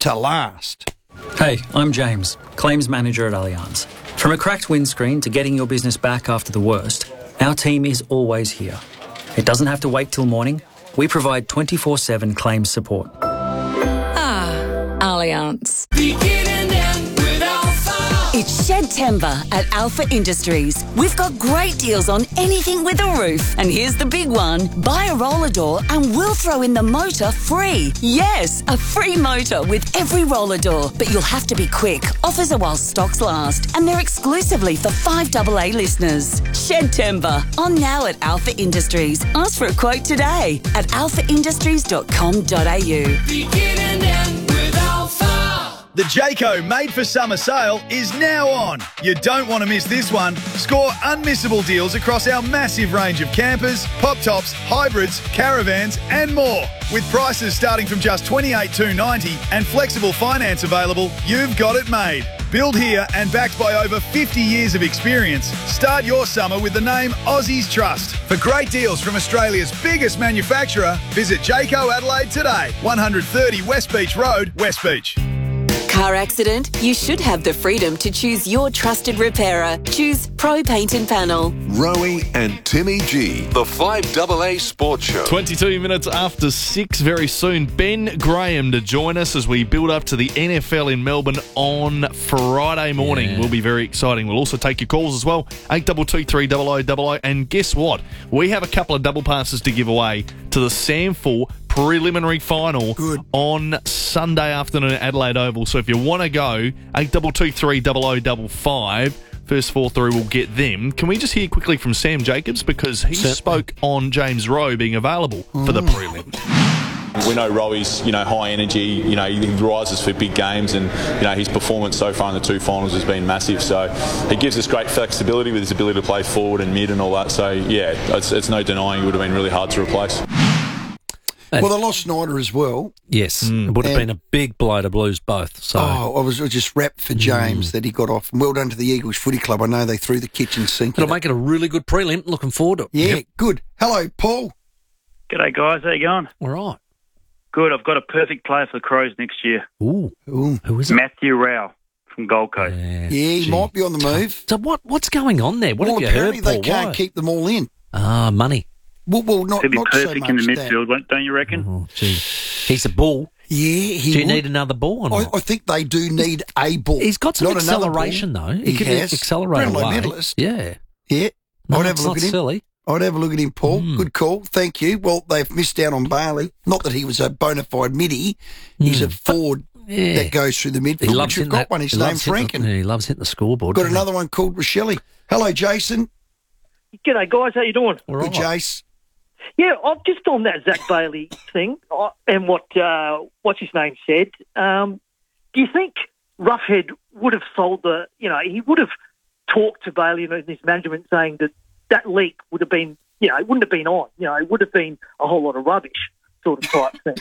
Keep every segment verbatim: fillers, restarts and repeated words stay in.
to last. Hey, I'm James, Claims Manager at Allianz. From a cracked windscreen to getting your business back after the worst, our team is always here. It doesn't have to wait till morning. We provide twenty-four seven claims support. Ah, Allianz. It's Shedtember at Alpha Industries. We've got great deals on anything with a roof. And here's the big one. Buy a roller door and we'll throw in the motor free. Yes, a free motor with every roller door. But you'll have to be quick. Offers are while stocks last. And they're exclusively for five double A listeners. Shedtember. On now at Alpha Industries. Ask for a quote today at alpha industries dot com dot a u. The Jayco Made for Summer sale is now on. You don't want to miss this one. Score unmissable deals across our massive range of campers, pop tops, hybrids, caravans and more. With prices starting from just twenty-eight thousand two hundred ninety dollars and flexible finance available, you've got it made. Built here and backed by over fifty years of experience, start your summer with the name Aussies Trust. For great deals from Australia's biggest manufacturer, visit Jayco Adelaide today. one thirty West Beach Road, West Beach. Car accident? You should have the freedom to choose your trusted repairer. Choose Pro Paint and Panel. Rowie and Timmy G, the five double A Sports Show. twenty-two minutes after six, very soon, Ben Graham to join us as we build up to the N F L in Melbourne on Friday morning. Yeah. Will be very exciting. We'll also take your calls as well, eight two two three double oh double oh. And guess what? We have a couple of double passes to give away to the Samful preliminary final Good. on Sunday afternoon at Adelaide Oval. So if you want to go, eight two two three double oh double five. First four through will get them. Can we just hear quickly from Sam Jacobs? Because he Certainly. spoke on James Rowe being available for the prelim. We know Rowie's, you know, high energy, you know, he rises for big games and, you know, his performance so far in the two finals has been massive. So it gives us great flexibility with his ability to play forward and mid and all that. So, yeah, it's, it's no denying it would have been really hard to replace. Well, they lost Snyder as well. Yes, it would have And- been a big blow to lose both. So Oh, I was I was just wrapped for James that he got off. And well done to the Eagles Footy Club. I know they threw the kitchen sink. it'll at it. make it a really good prelim. Looking forward to it. Yeah, Yep. good. Hello, Paul. G'day, guys. How you going? All right. Good. I've got a perfect player for the Crows next year. Ooh, Ooh. who is it? Matthew Rao from Gold Coast. Yeah, Yeah, he gee. might be on the move. So what? What's going on there? What well, have you apparently heard, they Paul? can't Why? keep them all in. Ah, money. Well, well not, He'd be not so perfect much in the that. midfield, won't- don't you reckon? Oh, gee. He's a bull. Yeah, he Do you would. need another ball or I, not? I think they do need a ball. He's got some not another acceleration, ball. though. He, He could has. accelerate Brownlow away. medalist. Yeah. Yeah, No, I'd have it's a look not at him. silly. I'd have a look at him, Paul. Mm. Good call. Thank you. Well, they've missed out on Bailey. Not that he was a bona fide midi. He's a forward Yeah. that goes through the midfield. He loves But you've hitting got that. one. His he name's loves hitting Franken. the- yeah, he loves hitting the scoreboard. Got doesn't he? another one called Rochelle. Hello, Jason. G'day, guys. How you doing? All Good, right. Jace. Yeah, I'm just on that Zach Bailey thing uh, and what uh, what's his name said. Um, do you think Roughhead would have sold the? You know, he would have talked to Bailey and his management saying that that leak would have been, you know, it wouldn't have been on. You know, it would have been a whole lot of rubbish, sort of type thing.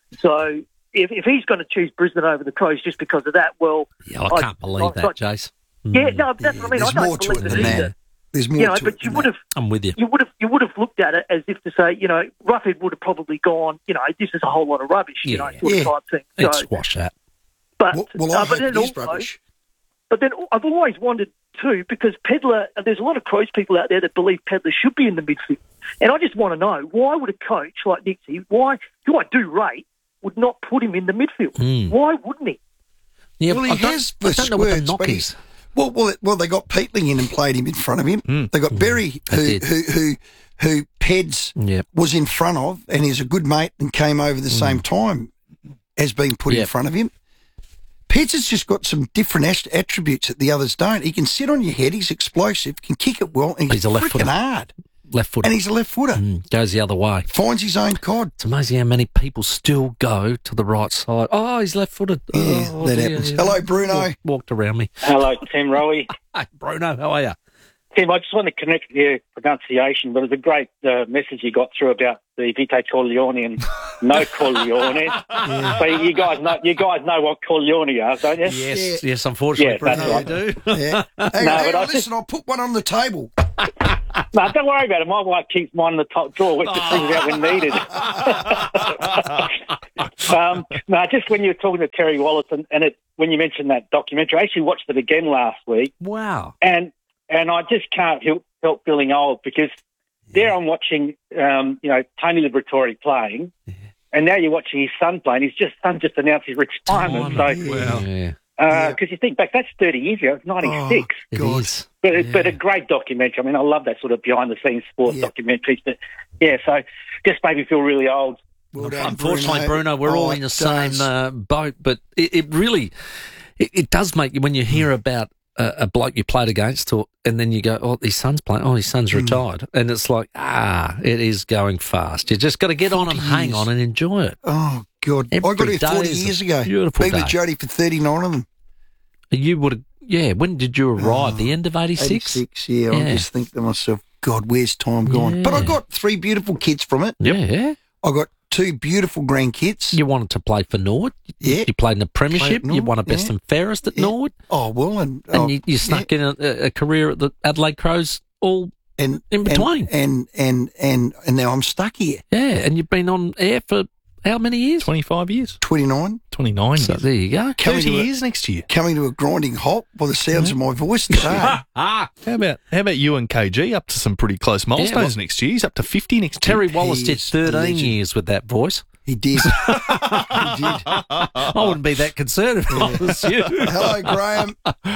So if if he's going to choose Brisbane over the Crows just because of that, well, Yeah, I can't believe I- that, I- Jace. Yeah, no, that's what I mean. There's I don't more to it believe than it that. either. There's more You know, to but it you than would that. have. I'm with you. You would have you would have looked at it as if to say, you know, Roughhead would have probably gone, you know, this is a whole lot of rubbish, you know, Yeah. sort Yeah. of type thing. Let's So, squash that. but Well, well I uh, but hope then it is also, rubbish. but then I've always wondered too, because Pedler, there's a lot of Crows people out there that believe Pedler should be in the midfield, and I just want to know why would a coach like Nixie, why who I do rate, would not put him in the midfield? Mm. Why wouldn't he? Yeah, Well, he I don't, has I the don't know what the squirts, knock but is. he's- Well, well, well, they got Peatling in and played him in front of him. Mm. They got Berry, They who, did. who, who, who Peds Yep. was in front of, and he's a good mate and came over the same time as being put in Yep. front of him. Peds has just got some different ast- attributes that the others don't. He can sit on your head, he's explosive, can kick it well, and he's, He's a left freaking footer. hard. Left foot. And he's a left footer. Mm, goes the other way. Finds his own cod. It's amazing how many people still go to the right side. Oh, he's left-footed. Yeah, oh, that dear, happens. yeah. Hello, Bruno. Walked, walked around me. Hello, Tim Rowie. Hey, Bruno, how are you? Tim, I just want to connect with your pronunciation, but it was a great uh, message you got through about the Vite Corleone and no Corleone. Yeah. So you guys know you guys know what Corleone are, don't you? Yes, yes, unfortunately, Yeah, Bruno, that's right. we do. Yeah. Hang No, on, hang but on, I just- listen, I'll put one on the table. No, don't worry about it. My wife keeps mine in the top drawer, which it brings out when needed. um, no, just when you were talking to Terry Wallace and, and it, when you mentioned that documentary, I actually watched it again last week. Wow. And and I just can't help, help feeling old because there I'm watching, um, you know, Tony Liberatore playing, yeah. and now you're watching his son playing. His just son just announced his retirement. So, Wow. Yeah. Because uh, yeah. you think back, that's thirty years ago. It's ninety-six. Oh, God. Is. But, Yeah. but a great documentary. I mean, I love that sort of behind-the-scenes sports yeah. documentaries. But, yeah, so just made me feel really old. Well done, Unfortunately, Bruno, Bruno we're oh, all in the same uh, boat, but it, it really, it, it does make you, when you hear about a, a bloke you played against, or, and then you go, oh, his son's playing, oh, his son's mm. retired, and it's like, ah, it is going fast. You just got to get on and years. hang on and enjoy it. Oh, God. Every I got here forty years ago. Beautiful Been day. with Jody for thirty-nine of them. You would have, yeah, when did you arrive? Oh, the end of eighty-six? eighty-six, yeah. yeah. I just think to myself, God, where's time gone? Yeah. But I got three beautiful kids from it. Yep. Yeah. I got two beautiful grandkids. You wanted to play for Norwood. Yeah. You played in the Premiership. Norwood, you won a best yeah. and fairest at yeah. Norwood. Oh, well. And, and oh, you, you snuck yeah. in a, a career at the Adelaide Crows all and, in between. And, and, and, and, and now I'm stuck here. Yeah, and you've been on air for how many years? twenty-five years. twenty-nine. twenty-nine So years. there you go. thirty years next year. Coming to a grinding halt by the sounds yeah. of my voice today. How about how about you and K G up to some pretty close milestones yeah, well, next year? He's up to fifty next Terry year. Wallace did thirteen years with that voice. He did. he did. I wouldn't be that concerned if I was you. Hello, Graham.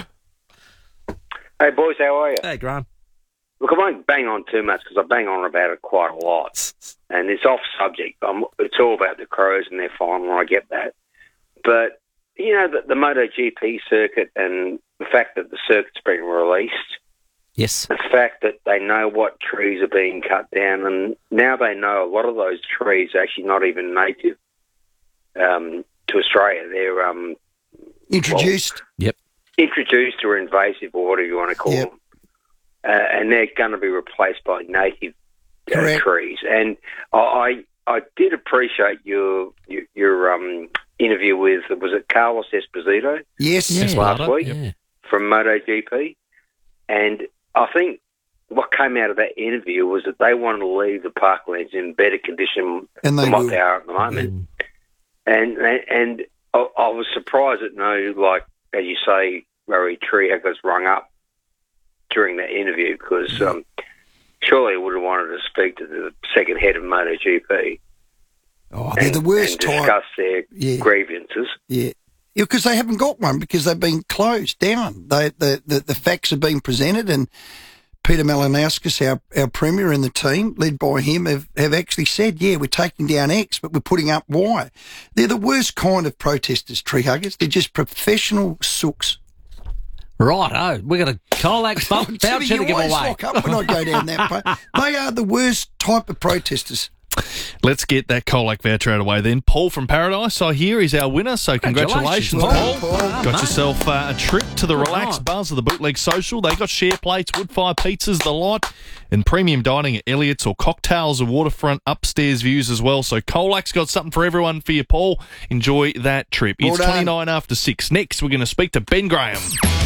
Hey, boys, how are you? Hey, Graham. Look, I won't bang on too much because I bang on about it quite a lot. And it's off subject. I'm, it's all about the Crows and their final, I get that. But, you know, the, the MotoGP circuit and the fact that the circuit's been released, yes, the fact that they know what trees are being cut down, and now they know a lot of those trees are actually not even native um, to Australia. They're um, introduced. Well, yep. Introduced or invasive or whatever you want to call yep. them. Uh, and they're going to be replaced by native uh, trees. And I I did appreciate your your, your um, interview with, was it Carlos Esposito? Yes. yes last yeah. week yeah. from MotoGP. And I think what came out of that interview was that they wanted to leave the parklands in better condition and than what will. they are at the moment. Mm. And, and, and I, I was surprised that no, like, as you say, Rory Trio was rung up during that interview because um, surely he would have wanted to speak to the second head of MotoGP. Oh, and, they're the worst and discuss type. their yeah. grievances. Yeah. Yeah, because they haven't got one because they've been closed down. They, the, the, the facts have been presented and Peter Malinauskas, our, our Premier and the team, led by him, have, have actually said, yeah, we're taking down X, but we're putting up Y. They're the worst kind of protesters, tree huggers. They're just professional sooks. Right, oh, we've got a Colac voucher to give away. Lock up when I go down that way. They are the worst type of protesters. Let's get that Colac voucher out of the way then. Paul from Paradise, I hear, is our winner, so congratulations, congratulations Paul. Paul. Got Oh, yourself uh, a trip to the Good Relaxed night. Buzz of the Bootleg Social. They got share plates, wood fire pizzas, the lot, and premium dining at Elliott's or cocktails and waterfront upstairs views as well. So Colac's got something for everyone for you, Paul. Enjoy that trip. Well it's done. twenty-nine after six. Next, we're going to speak to Ben Graham.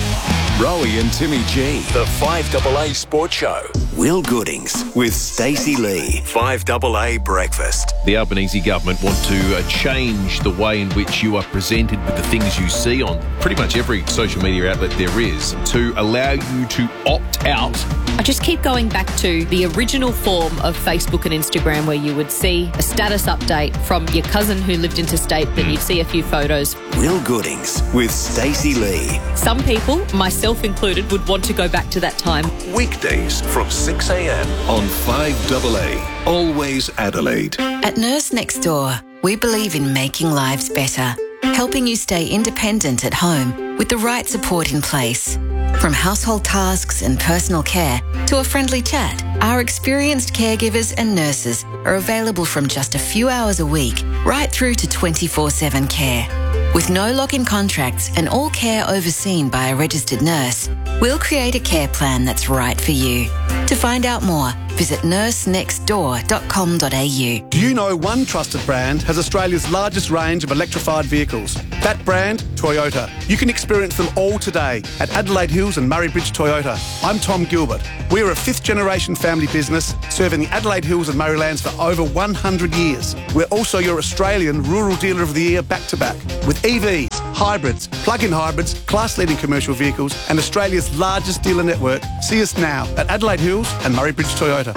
Rowie and Timmy G, the five A A Sports Show. Will Goodings with Stacey Lee. five A A Breakfast. The Albanese government want to uh, change the way in which you are presented with the things you see on pretty much every social media outlet there is to allow you to opt out. I just keep going back to the original form of Facebook and Instagram where you would see a status update from your cousin who lived interstate, then you'd see a few photos. Will Goodings with Stacey Lee. Some people, myself included, would want to go back to that time. Weekdays from six a.m. on five A A. Always Adelaide. At Nurse Next Door, we believe in making lives better, helping you stay independent at home with the right support in place. From household tasks and personal care to a friendly chat, our experienced caregivers and nurses are available from just a few hours a week right through to twenty-four seven care. With no lock-in contracts and all care overseen by a registered nurse, we'll create a care plan that's right for you. To find out more, visit nurse next door dot com dot a u. Do you know one trusted brand has Australia's largest range of electrified vehicles? That brand, Toyota. You can experience them all today at Adelaide Hills and Murray Bridge Toyota. I'm Tom Gilbert. We're a fifth generation family business serving the Adelaide Hills and Murraylands for over one hundred years. We're also your Australian Rural Dealer of the Year back to back with E Vs, hybrids, plug-in hybrids, class-leading commercial vehicles and Australia's largest dealer network. See us now at Adelaide Hills and Murray Bridge Toyota.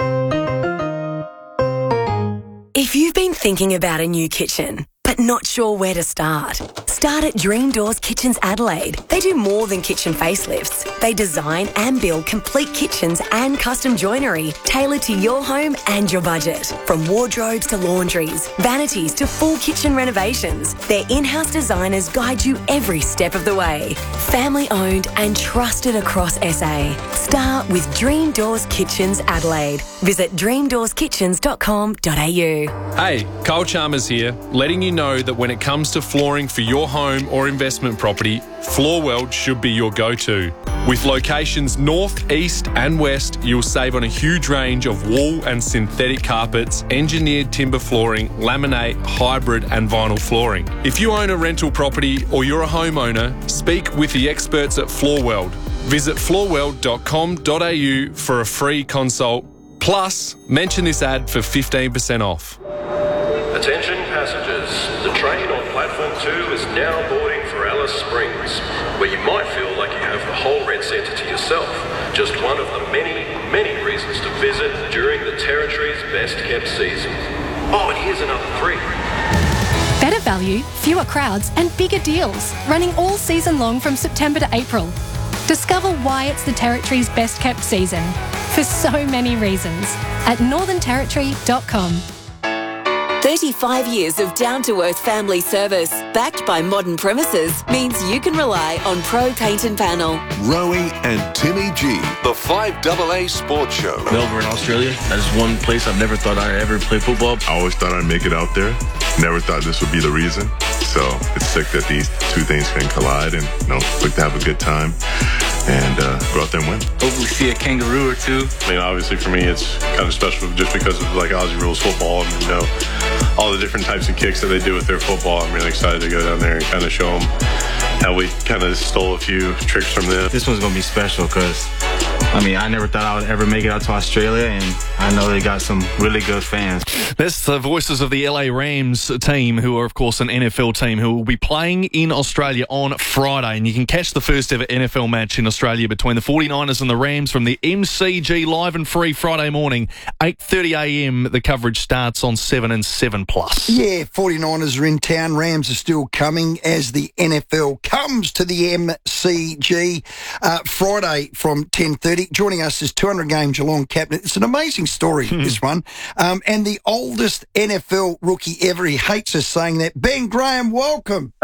If you've been thinking about a new kitchen, but not sure where to start, start at Dream Doors Kitchens Adelaide. They do more than kitchen facelifts. They design and build complete kitchens and custom joinery tailored to your home and your budget. From wardrobes to laundries, vanities to full kitchen renovations, their in-house designers guide you every step of the way. Family owned and trusted across S A. Start with Dream Doors Kitchens Adelaide. Visit dream doors kitchens dot com dot a u. Hey, Cole Chalmers here, letting you know that when it comes to flooring for your home or investment property, Floorweld should be your go-to. With locations north, east and west, you'll save on a huge range of wool and synthetic carpets, engineered timber flooring, laminate, hybrid and vinyl flooring. If you own a rental property or you're a homeowner, speak with the experts at Floorweld. Visit floorweld dot com dot a u for a free consult. Plus, mention this ad for fifteen percent off. Attention passengers, the train on platform two is now boarding for Alice Springs, where you might feel like you have the whole Red Centre to yourself. Just one of the many, many reasons to visit during the Territory's best kept season. Oh, and here's another three. Better value, fewer crowds and bigger deals, running all season long from September to April. Discover why it's the Territory's best kept season, for so many reasons, at northern territory dot com. thirty-five years of down-to-earth family service, backed by modern premises, means you can rely on Pro Paint and Panel. Rowie and Timmy G, the five double A Sports Show. Melbourne, Australia. That is one place I've never thought I'd ever play football. I always thought I'd make it out there. Never thought this would be the reason. So it's sick that these two things can collide and, you know, look to have a good time and uh, go out there and win. Hopefully see a kangaroo or two. I mean, obviously for me, it's kind of special just because of like Aussie rules football and, you know, all the different types of kicks that they do with their football. I'm really excited to go down there and kind of show them how we kind of stole a few tricks from them. This one's going to be special because, I mean, I never thought I would ever make it out to Australia, and I know they got some really good fans. That's the voices of the L A Rams team, who are, of course, an N F L team who will be playing in Australia on Friday. And you can catch the first ever N F L match in Australia between the forty-niners and the Rams from the M C G live and free Friday morning, eight thirty a m. The coverage starts on seven and seven plus. Yeah, forty-niners are in town. Rams are still coming as the N F L comes to the M C G uh, Friday from ten thirty. Joining us is two hundred game Geelong captain. It's an amazing story, this one. Um, and the oldest N F L rookie ever. He hates us saying that. Ben Graham, welcome.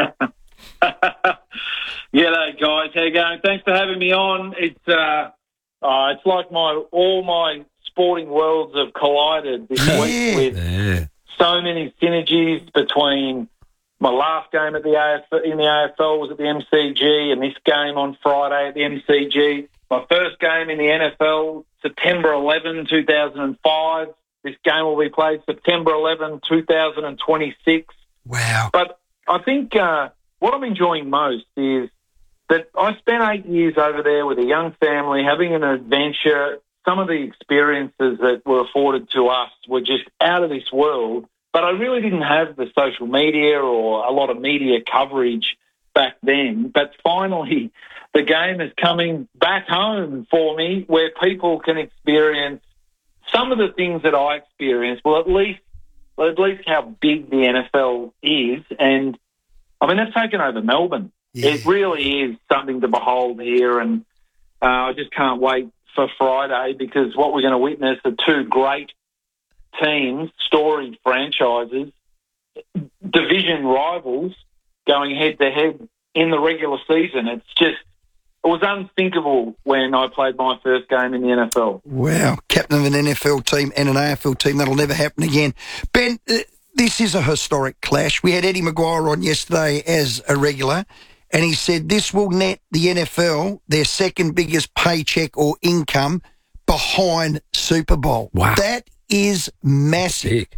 G'day, guys. How you going? Thanks for having me on. It's uh, uh, it's like my all my sporting worlds have collided this yeah. week with Yeah. so many synergies between my last game at the A F L, in the A F L was at the M C G, and this game on Friday at the M C G. My first game in the N F L, September eleventh, two thousand five. This game will be played September eleventh, two thousand twenty-six. Wow. But I think uh, what I'm enjoying most is that I spent eight years over there with a young family, having an adventure. Some of the experiences that were afforded to us were just out of this world. But I really didn't have the social media or a lot of media coverage back then. But finally, the game is coming back home for me, where people can experience some of the things that I experienced. Well, at least, well, at least how big the N F L is. And I mean, that's taken over Melbourne. Yeah. It really is something to behold here. And uh, I just can't wait for Friday, because what we're going to witness are two great teams, storied franchises, division rivals going head to head in the regular season. It's just, it was unthinkable when I played my first game in the N F L. Wow. Captain of an N F L team and an A F L team. That'll never happen again. Ben, uh, this is a historic clash. We had Eddie Maguire on yesterday as a regular, and he said this will net the N F L their second biggest paycheck or income behind Super Bowl. Wow. That is massive. Big.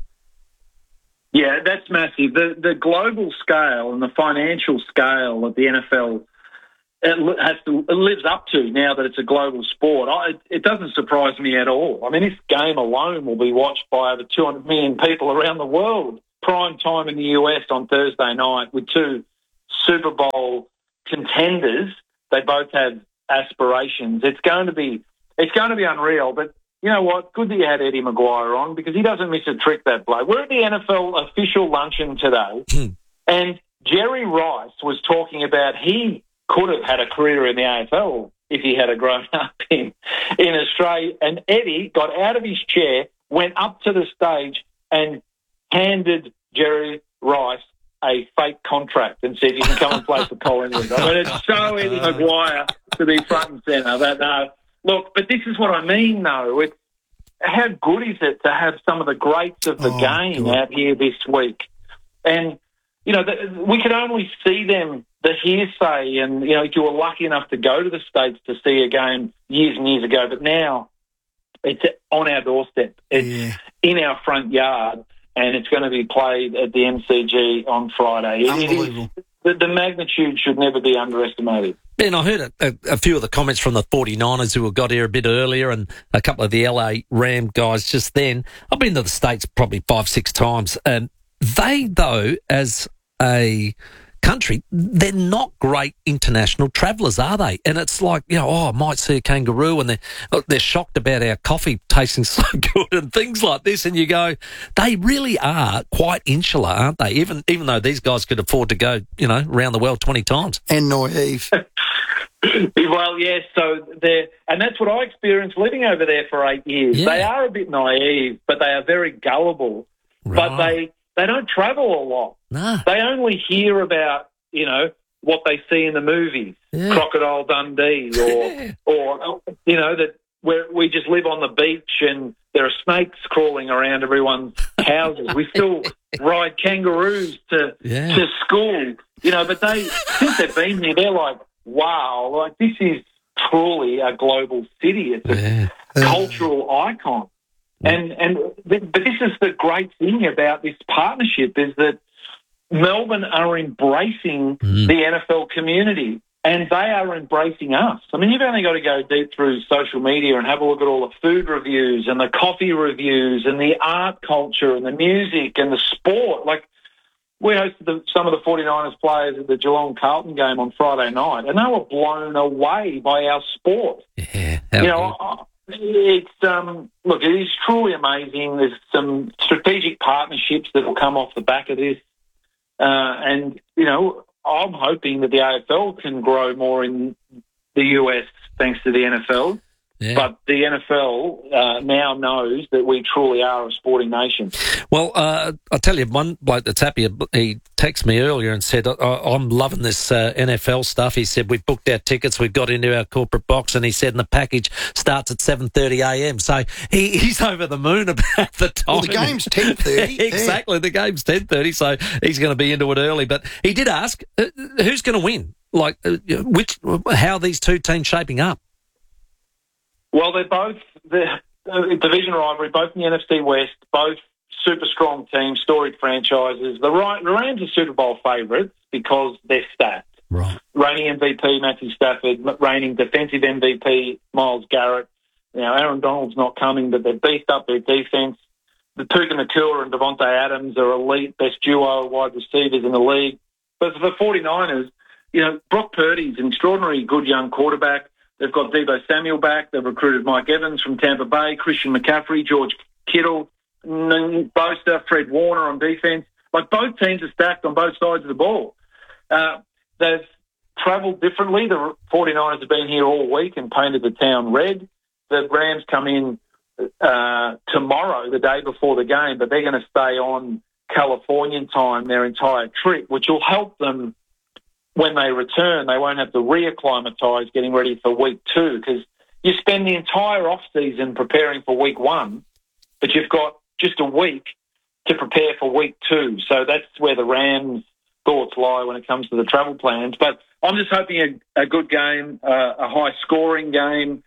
Yeah, that's massive. The the global scale and the financial scale of the N F L it has to it lives up to now that it's a global sport. I, it doesn't surprise me at all. I mean, this game alone will be watched by over two hundred million people around the world. Prime time in the U S on Thursday night with two Super Bowl contenders. They both have aspirations. It's going to be it's going to be unreal. But you know what? Good that you had Eddie Maguire on because he doesn't miss a trick, that bloke. We're at the N F L official luncheon today, and Jerry Rice was talking about he could have had a career in the A F L if he had a grown up in, in Australia. And Eddie got out of his chair, went up to the stage and handed Jerry Rice a fake contract and said, you can come and play for Collingwood. I mean, it's so Eddie Maguire to be front and centre. That, no. Look, but this is what I mean, though. It's, how good is it to have some of the greats of the oh, game God. out here this week? And, you know, the, we could only see them, the hearsay, and, you know, if you were lucky enough to go to the States to see a game years and years ago, but now it's on our doorstep. It's yeah. in our front yard, and it's going to be played at the M C G on Friday. Unbelievable. It is, the, the magnitude should never be underestimated. Ben, I heard a, a, a few of the comments from the forty-niners who got here a bit earlier and a couple of the L A Ram guys just then. I've been to the States probably five, six times. And they, though, as a country, they're not great international travellers, are they? And it's like, you know, oh, I might see a kangaroo, and they're, they're shocked about our coffee tasting so good and things like this. And you go, they really are quite insular, aren't they? Even even though these guys could afford to go, you know, around the world twenty times. And naive. Well, yes, so they're, and that's what I experienced living over there for eight years. Yeah. They are a bit naive, but they are very gullible. Right. But they, they don't travel a lot. No. They only hear about, you know, what they see in the movies, yeah. Crocodile Dundee, or, or you know, that where we just live on the beach and there are snakes crawling around everyone's houses. We still ride kangaroos to yeah. to school, you know, but they, since they've been here, they're like, wow, like this is truly a global city. It's a yeah. cultural icon. And and but this is the great thing about this partnership is that Melbourne are embracing mm. the N F L community, and they are embracing us. I mean, you've only got to go deep through social media and have a look at all the food reviews and the coffee reviews and the art culture and the music and the sport. Like, we hosted the, some of the forty-niners players at the Geelong Carlton game on Friday night, and they were blown away by our sport. Yeah, you know, I, it's um, look, it is truly amazing. There's some strategic partnerships that will come off the back of this, uh, and you know, I'm hoping that the A F L can grow more in the U S thanks to the N F L. Yeah. But the N F L uh, now knows that we truly are a sporting nation. Well, uh, I'll tell you, one bloke that's happy, he texted me earlier and said, I'm loving this uh, N F L stuff. He said, we've booked our tickets, we've got into our corporate box, and he said, and the package starts at seven thirty a m. So he, he's over the moon about the time. Well, the game's ten thirty. Exactly, the game's ten thirty, so he's going to be into it early. But he did ask, uh, who's going to win? Like, uh, which, how are these two teams shaping up? Well, they're both the uh, division rivalry, both in the N F C West, both super strong teams, storied franchises. The, the Rams are Super Bowl favourites because they're stacked. Right. Reigning M V P Matthew Stafford, reigning defensive M V P Myles Garrett. Now, Aaron Donald's not coming, but they've beefed up their defence. The Puka Nacua and Devontae Adams are elite, best duo wide receivers in the league. But for the forty-niners, you know, Brock Purdy's an extraordinary good young quarterback. They've got Deebo Samuel back. They've recruited Mike Evans from Tampa Bay, Christian McCaffrey, George Kittle, Bosa, Fred Warner on defense. Like, both teams are stacked on both sides of the ball. Uh, they've travelled differently. The forty-niners have been here all week and painted the town red. The Rams come in uh, tomorrow, the day before the game, but they're going to stay on Californian time their entire trip, which will help them when they return. They won't have to reacclimatise getting ready for week two, because you spend the entire off-season preparing for week one, but you've got just a week to prepare for week two. So that's where the Rams' thoughts lie when it comes to the travel plans. But I'm just hoping a, a good game, uh, a high-scoring game.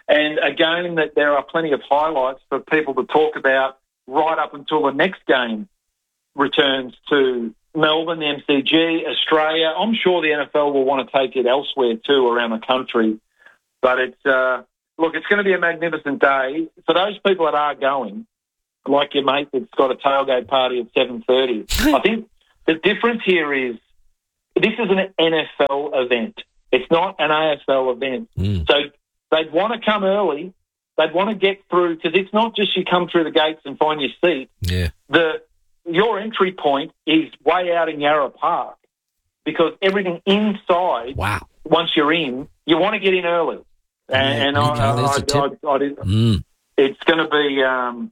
and a game that there are plenty of highlights for people to talk about right up until the next game returns to Melbourne, the M C G, Australia. I'm sure the N F L will want to take it elsewhere too around the country. But it's, uh, look, it's going to be a magnificent day. For those people that are going, like your mate that's got a tailgate party at seven thirty, I think the difference here is this is an N F L event. It's not an A F L event. Mm. So they'd want to come early. They'd want to get through, because it's not just you come through the gates and find your seat. Yeah. The Your entry point is way out in Yarra Park, because everything inside, wow. once you're in, you want to get in early. And, Yeah, and okay, I, there's I, a tip. I, I, I, Mm. it's going to be, um,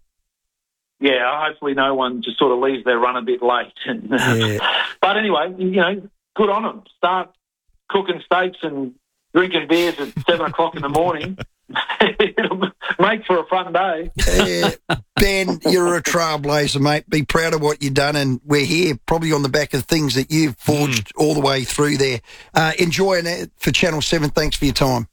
yeah, hopefully no one just sort of leaves their run a bit late. But anyway, you know, good on them. Start cooking steaks and drinking beers at seven o'clock in the morning. It'll make for a fun day. Yeah. Ben, you're a trailblazer, mate. Be proud of what you've done, and we're here probably on the back of things that you've forged mm. all the way through there. Uh, enjoy it for Channel seven. Thanks for your time.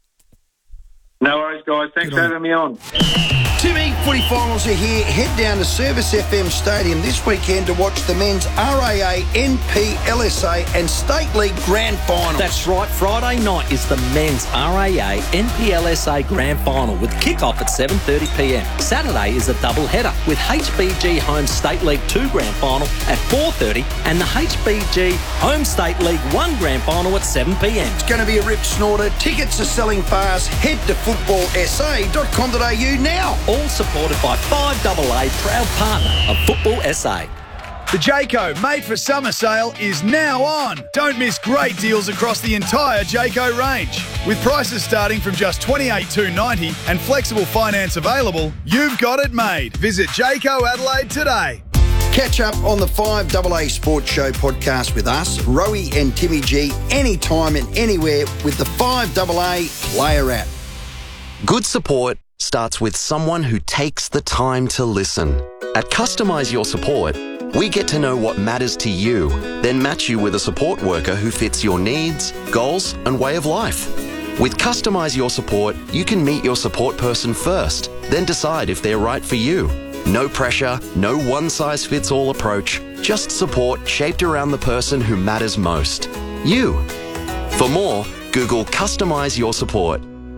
No worries, guys. Thanks Good for on. having me on. Two big footy finals are here. Head down to Service F M Stadium this weekend to watch the men's R A A, N P L S A and State League Grand Final. That's right. Friday night is the men's R A A N P L S A Grand Final with kick-off at seven thirty p m. Saturday is a double header with H B G Home State League two Grand Final at four thirty and the H B G Home State League one Grand Final at seven p m. It's going to be a rip snorter. Tickets are selling fast. Head to football s a dot com dot a u now. All supported by five A A, proud partner of Football S A. The Jayco Made for Summer sale is now on. Don't miss great deals across the entire Jayco range. With prices starting from just twenty-eight thousand two hundred ninety dollars and flexible finance available, you've got it made. Visit Jayco Adelaide today. Catch up on the five A A Sports Show podcast with us, Rowie and Timmy G, anytime and anywhere with the five A A Player app. Good support starts with someone who takes the time to listen. At Customise Your Support, we get to know what matters to you, then match you with a support worker who fits your needs, goals, and way of life. With Customise Your Support, you can meet your support person first, then decide if they're right for you. No pressure, no one-size-fits-all approach, just support shaped around the person who matters most. You. For more, Google Customise Your Support.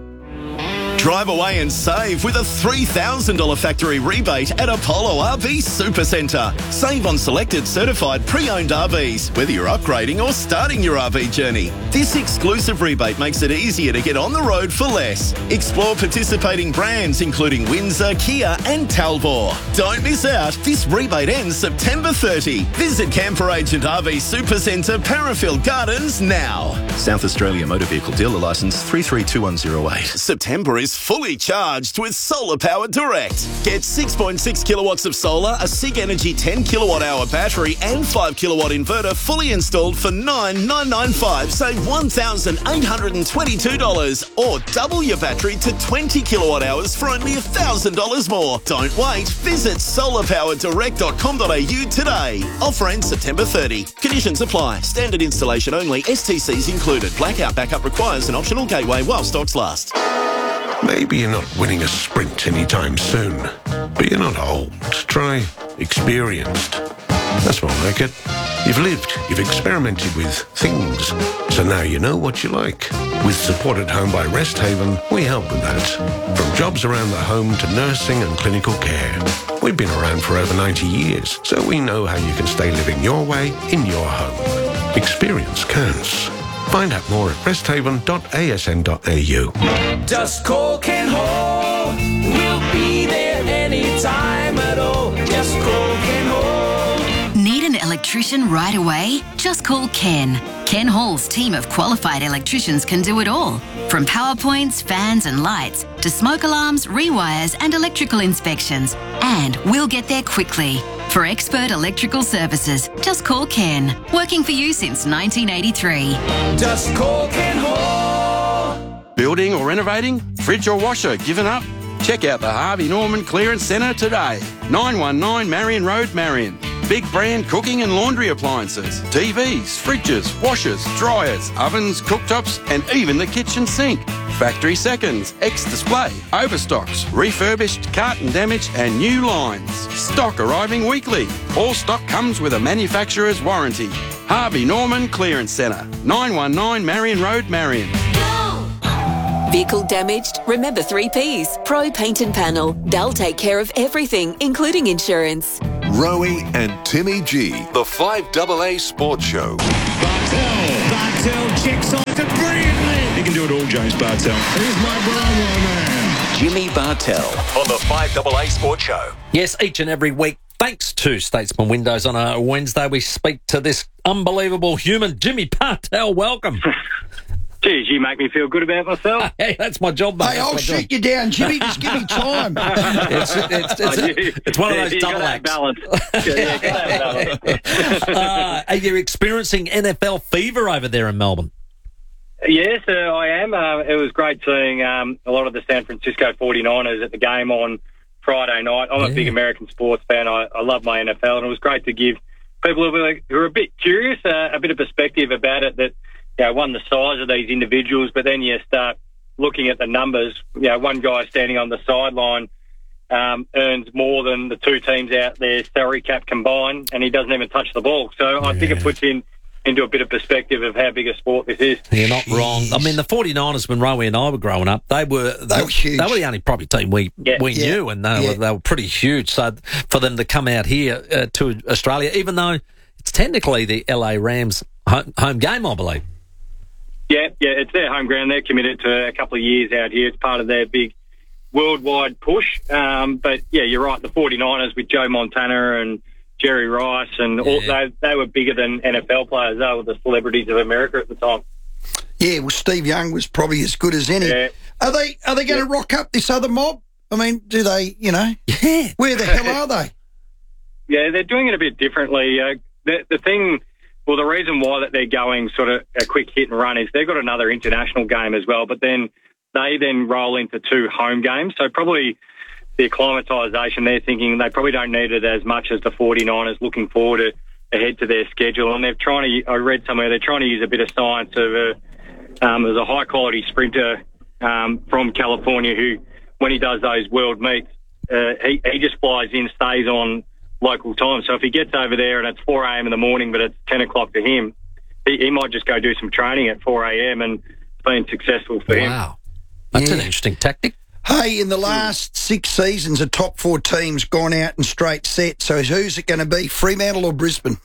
Drive away and save with a three thousand dollars factory rebate at Apollo R V Supercentre. Save on selected certified pre-owned R Vs, whether you're upgrading or starting your R V journey. This exclusive rebate makes it easier to get on the road for less. Explore participating brands including Windsor, Kia and Talbot. Don't miss out. This rebate ends September thirtieth. Visit Camper Agent R V Supercentre, Parafield Gardens now. South Australia Motor Vehicle Dealer Licence three three two one zero eight. September is fully charged with Solar Power Direct. Get six point six kilowatts of solar, a SIG Energy ten kilowatt hour battery and five kilowatt inverter fully installed for nine thousand nine hundred ninety-five dollars. Save one thousand eight hundred twenty-two dollars or double your battery to twenty kilowatt hours for only one thousand dollars more. Don't wait. Visit solar power direct dot com dot a u today. Offer ends September thirtieth. Conditions apply. Standard installation only. S T Cs included. Blackout backup requires an optional gateway while stocks last. Maybe you're not winning a sprint anytime soon, but you're not old. Try experienced. That's more like it. You've lived, you've experimented with things, so now you know what you like. With Support at Home by Rest Haven, we help with that. From jobs around the home to nursing and clinical care. We've been around for over ninety years, so we know how you can stay living your way in your home. Experience counts. Find out more at rest haven dot a s n dot a u. Just call Ken Hall. We'll be there anytime at all. Just call Ken Hall. Need an electrician right away? Just call Ken. Ken Hall's team of qualified electricians can do it all. From power points, fans and lights, to smoke alarms, rewires and electrical inspections. And we'll get there quickly. For expert electrical services, just call Ken. Working for you since nineteen eighty-three. Just call Ken Hall. Building or renovating? Fridge or washer given up? Check out the Harvey Norman Clearance Centre today. nine one nine Marion Road, Marion. big brand cooking and laundry appliances, T Vs, fridges, washers, dryers, ovens, cooktops, and even the kitchen sink. Factory seconds, ex-display, overstocks, refurbished, carton damage, and new lines. Stock arriving weekly. All stock comes with a manufacturer's warranty. Harvey Norman Clearance Centre, nine one nine Marion Road, Marion. Vehicle damaged? Remember three Ps. Pro Paint and Panel. They'll take care of everything, including insurance. Rowie and Timmy G, the five A A Sports Show. Bartel. Bartel checks on to brilliantly. He can do it all, James Bartel. Here's my Bravo man. Jimmy Bartel on the five A A Sports Show. Yes, each and every week, thanks to Statesman Windows on a Wednesday, we speak to this unbelievable human, Jimmy Bartel. Welcome. Geez, you make me feel good about myself. Hey, that's my job, mate. Hey, I'll shoot job. you down, Jimmy. Just give me time. it's, it's, it's, it's one of those you double gotta acts. have balance. yeah, gotta have balance. uh, are you experiencing N F L fever over there in Melbourne? Yes, uh, I am. Uh, it was great seeing um, a lot of the San Francisco forty-niners at the game on Friday night. I'm yeah. a big American sports fan. I, I love my N F L, and it was great to give people who are, who are a bit curious uh, a bit of perspective about it, that, you know, one, the size of these individuals, but then you start looking at the numbers. You know, one guy standing on the sideline um, earns more than the two teams out there salary cap combined, and he doesn't even touch the ball. So I yeah. think it puts in into a bit of perspective of how big a sport this is. You're not wrong. I mean, the forty-niners, when Rowie and I were growing up, they were they, they were huge. They were the only probably team we yeah. we yeah. knew, and they yeah. were they were pretty huge. So for them to come out here uh, to Australia, even though it's technically the L A Rams home, home game, I believe. Yeah, yeah, it's their home ground. They're committed to a couple of years out here. It's part of their big worldwide push. Um, but, yeah, you're right, the forty-niners with Joe Montana and Jerry Rice, and all, yeah. they, they were bigger than N F L players. They were the celebrities of America at the time. Yeah, well, Steve Young was probably as good as any. Yeah. Are they Are they going to yeah. rock up this other mob? I mean, do they, you know? Yeah. Where the hell are they? Yeah, they're doing it a bit differently. Uh, the, the thing... Well, the reason why that they're going sort of a quick hit and run is they've got another international game as well, but then they then roll into two home games. So probably the acclimatisation, they're thinking they probably don't need it as much as the forty-niners looking forward to, ahead to their schedule. And they're trying to, I read somewhere, they're trying to use a bit of science of a, um, there's a high-quality sprinter um, from California who, when he does those world meets, uh, he, he just flies in, stays on local time. So if he gets over there and it's four a.m. in the morning, but it's ten o'clock to him, he, he might just go do some training at four a.m. and it's been successful for wow. him. Wow. That's yeah. an interesting tactic. Hey, in the last six seasons, the top four teams gone out in straight sets. So who's it going to be, Fremantle or Brisbane?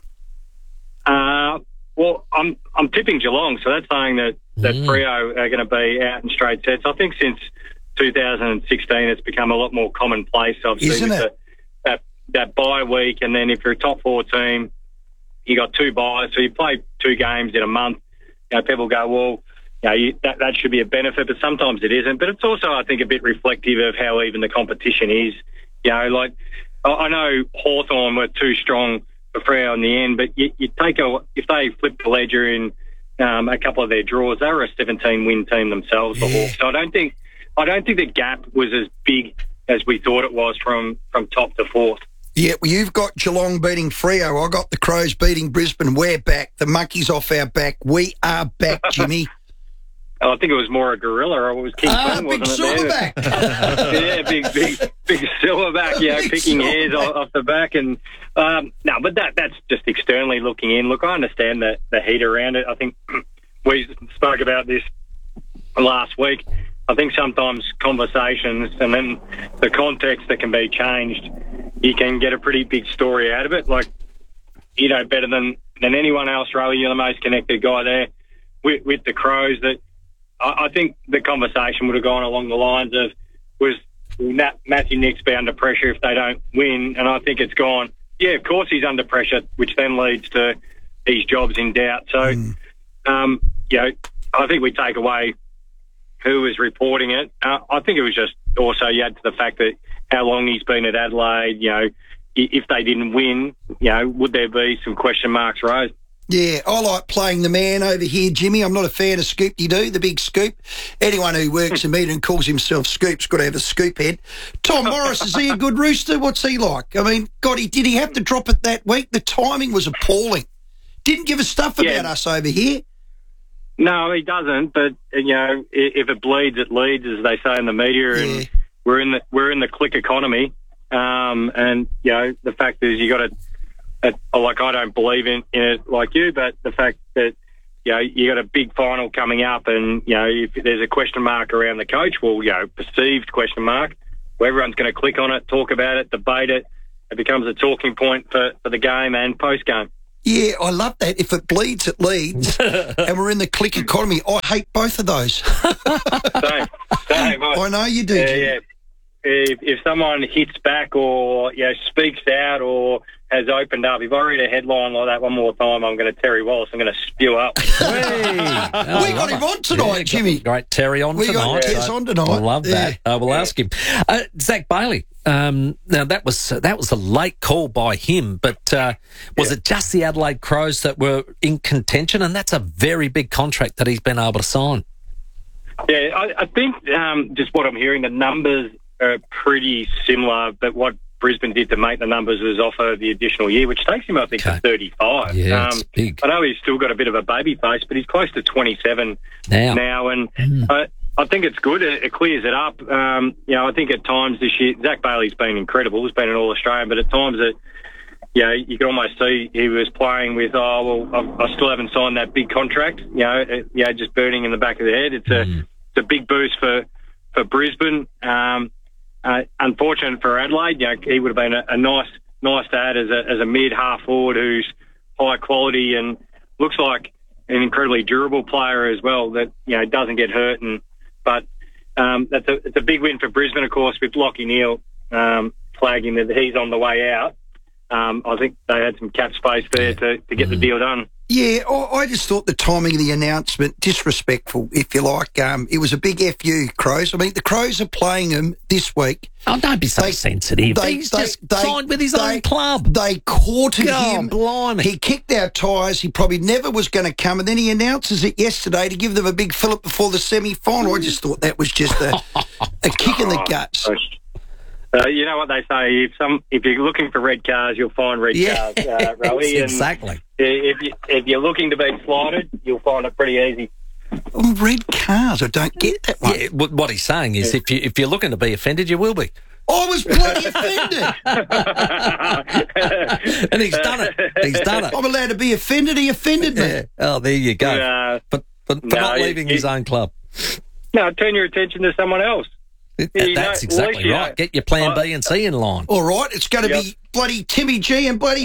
Uh, well, I'm I'm tipping Geelong, so that's saying that, that mm. Freo are going to be out in straight sets. I think since two thousand sixteen, it's become a lot more commonplace, obviously, Isn't with it? The, that that bye week, and then if you're a top four team, you got two byes, so you play two games in a month. You know, people go, well, you know, you, that that should be a benefit, but sometimes it isn't. But it's also, I think, a bit reflective of how even the competition is. You know, like I, I know Hawthorn were too strong for Freo in the end, but you, you take a if they flip the ledger in um, a couple of their draws, they were a seventeen win team themselves. The Yeah. Hawks. So I don't think I don't think the gap was as big as we thought it was from from top to fourth. Yeah, well, you've got Geelong beating Freo. I got the Crows beating Brisbane. We're back. The monkey's off our back. We are back, Jimmy. I think it was more a gorilla, or it was King Ah, Kong, big wasn't it? silverback. yeah, big, big, big silverback. Yeah, Big picking hairs silverback. off, off the back, and um, no, but that that's just externally looking in. Look, I understand the the heat around it. I think we spoke about this last week. I think sometimes conversations and then the context that can be changed, you can get a pretty big story out of it. Like, you know better than, than anyone else, Rowie, you're the most connected guy there with, with the Crows, that I, I think the conversation would have gone along the lines of, was Nat, Matthew Nicks be under pressure if they don't win? And I think it's gone, yeah, of course he's under pressure, which then leads to his job's in doubt. So, mm. um, you know, I think we take away who was reporting it. Uh, I think it was just also you add to the fact that how long he's been at Adelaide, you know, if they didn't win, you know, would there be some question marks raised? Yeah, I like playing the man over here, Jimmy. I'm not a fan of Scoop-de-doo, the big scoop. Anyone who works in media and calls himself Scoop's got to have a scoop head. Tom Morris, is he a good rooster? What's he like? I mean, God, he, did he have to drop it that week? The timing was appalling. Didn't give a stuff about Yeah. us over here. No, he doesn't. But you know, i- if it bleeds, it leads, as they say in the media. Yeah. And we're in the we're in the click economy. Um, and you know, the fact is, you got to. Like, I don't believe in, in it like you, but the fact that you know you got a big final coming up, and you know if there's a question mark around the coach, well, you know, perceived question mark, well, everyone's going to click on it, talk about it, debate it. It becomes a talking point for, for the game and post game. Yeah, I love that. If it bleeds, it leads. And we're in the click economy. I hate both of those. Same, same. I know you do. Yeah, Jim. yeah. If, if someone hits back or you know speaks out or has opened up, if I read a headline like that one more time, I'm going to Terry Wallace. I'm going to spew up. Oh, we got him on tonight, yeah, Jimmy. Great Terry on We tonight. got Tez so on tonight. I love that. Yeah. Uh, we'll ask him. Uh, Zach Bailey. Um, now that was that was a late call by him, but uh, was Yeah. it just the Adelaide Crows that were in contention? And that's a very big contract that he's been able to sign. Yeah, I, I think um, just what I'm hearing, the numbers are pretty similar, but what Brisbane did to make the numbers was offer the additional year, which takes him, I think, Okay. to thirty-five. Yeah, it's big. I know he's still got a bit of a baby face, but he's close to twenty-seven Now. now, and I, I think it's good. It, it clears it up. Um, you know, I think at times this year, Zach Bailey's been incredible. He's been an All-Australian, but at times it, you know, you can almost see he was playing with, oh, well, I, I still haven't signed that big contract. You know, it, you know, just burning in the back of the head. It's a, Mm. it's a big boost for, for Brisbane. Um, uh, unfortunate for Adelaide, you know, he would have been a, a nice, nice to add as a, as a mid half forward who's high quality and looks like an incredibly durable player as well. That you know doesn't get hurt, and but um, that's a it's a big win for Brisbane, of course, with Lachie Neale um, flagging that he's on the way out. Um, I think they had some cap space there to, to get the deal done. Yeah, I, I just thought the timing of the announcement disrespectful, if you like. Um, it was a big F U, Crows. I mean, the Crows are playing them this week. Oh, don't be so They- sensitive. they- he's they- just they- signed with his they- own club. They courted God, him. blimey. He kicked our tyres. He probably never was going to come, and then he announces it yesterday to give them a big fillip before the semi-final. I just thought that was just a, a kick in the guts. Uh, you know what they say: if some, if you're looking for red cars, you'll find red Yeah, cars, uh, Rowie. And exactly. If you if you're looking to be slotted, you'll find it pretty easy. Oh, red cars, I don't get that one. Yeah, what what he's saying is, if you if you're looking to be offended, you will be. I was bloody offended. And he's done it. He's done it. I'm allowed to be offended. He offended me. Yeah. Oh, there you go. Uh, but but for no, not you- leaving you- his own club. No, turn your attention to someone else. That- you know, that's at exactly least, you right. know, Get your plan uh, B and C in line. All right, it's going to Yep. be bloody Timmy G and bloody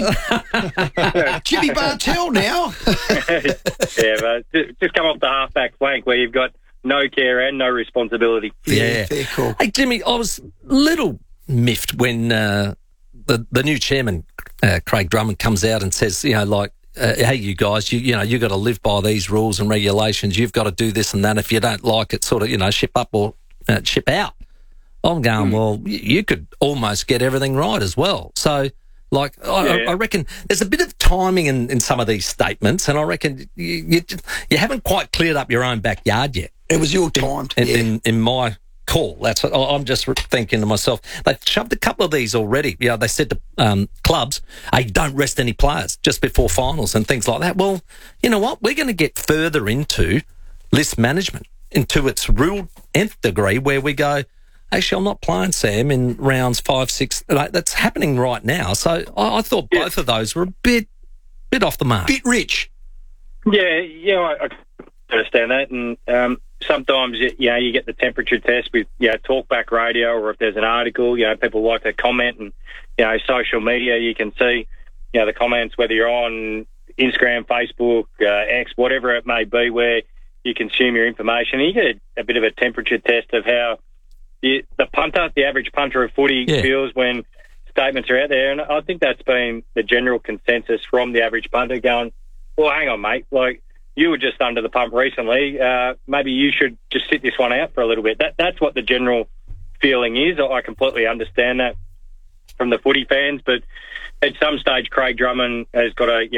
Jimmy Bartell now. yeah, but ju- just come off the halfback flank where you've got no care and no responsibility. Yeah. fair call. Hey, Jimmy, I was a little miffed when uh, the the new chairman, uh, Craig Drummond, comes out and says, you know, like, uh, hey, you guys, you you know, you got to live by these rules and regulations. You've got to do this and that. If you don't like it, sort of, you know, ship up or uh, ship out. I'm going, well, y- you could almost get everything right as well. So, like, I, Yeah. I reckon there's a bit of timing in, in some of these statements, and I reckon you, you just- you haven't quite cleared up your own backyard yet. It was your time. In, Yeah. in, in my call, that's what I'm just thinking to myself. They've shoved a couple of these already. You know, they said to um, clubs, "Hey, don't rest any players just before finals and things like that." Well, you know what? We're going to get further into list management, into its real nth degree, where we go, actually, I'm not playing Sam in rounds five, six. Like, that's happening right now. So I, I thought Yeah. both of those were a bit, bit off the mark. Bit rich. Yeah, yeah, I, I understand that, and um, sometimes you, you know you get the temperature test with you know talkback radio, or if there's an article, you know people like to comment, and you know social media, you can see you know the comments whether you're on Instagram, Facebook, uh, X, whatever it may be, where you consume your information. You get a, a bit of a temperature test of how the, the punter, the average punter of footy, Yeah. feels when statements are out there, and I think that's been the general consensus from the average punter, going, well, hang on, mate. Like, you were just under the pump recently. Uh, maybe you should just sit this one out for a little bit. That That's what the general feeling is. I completely understand that from the footy fans, but at some stage, Craig Drummond has got to, you know,